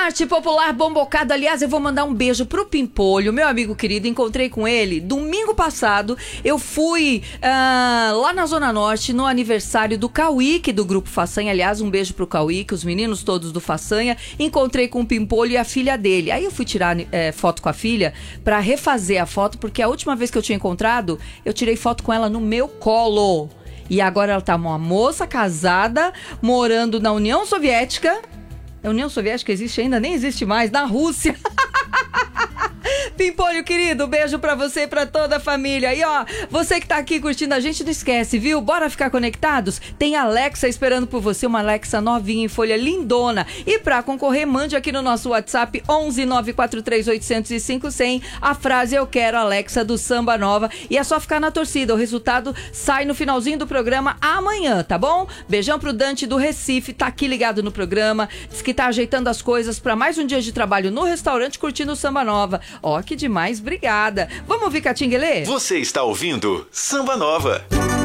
Arte Popular Bombocado. Aliás, eu vou mandar um beijo pro Pimpolho, meu amigo querido. Encontrei com ele domingo passado. Eu fui lá na Zona Norte, no aniversário do Cauíque, do Grupo Façanha. Aliás, um beijo pro Cauíque, os meninos todos do Façanha. Encontrei com o Pimpolho e a filha dele. Aí eu fui tirar foto com a filha pra refazer a foto, porque a última vez que eu tinha encontrado, eu tirei foto com ela no meu colo. E agora ela tá uma moça casada, morando na União Soviética. A União Soviética existe ainda? Nem existe mais, na Rússia. Pimpolho, querido, beijo pra você e pra toda a família. E ó, você que tá aqui curtindo a gente, não esquece, viu? Bora ficar conectados? Tem a Alexa esperando por você, uma Alexa novinha em folha lindona. E pra concorrer, mande aqui no nosso WhatsApp 11 943 805 100 a frase "Eu quero Alexa" do Samba Nova. E é só ficar na torcida, o resultado sai no finalzinho do programa amanhã, tá bom? Beijão pro Dante do Recife, tá aqui ligado no programa, diz que tá ajeitando as coisas pra mais um dia de trabalho no restaurante curtindo o Samba Nova. Ó, que demais, obrigada. Vamos ouvir Catinguelê? Você está ouvindo Samba Nova.